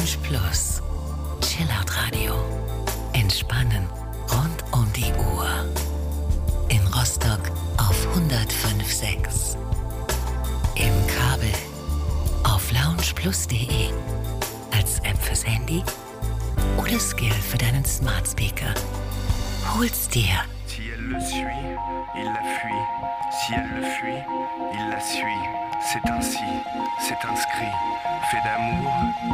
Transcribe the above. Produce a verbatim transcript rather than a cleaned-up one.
Lounge Plus. Chillout Radio. Entspannen rund um die Uhr. In Rostock auf hundertfünf Komma sechs. Im Kabel auf loungeplus punkt de. Als App fürs Handy oder Skill für deinen Smart Speaker. Hol's dir. Si elle le suit, il la fuit. Si elle le fuit, il la suit. C'est ainsi, c'est inscrit. Fait d'amour,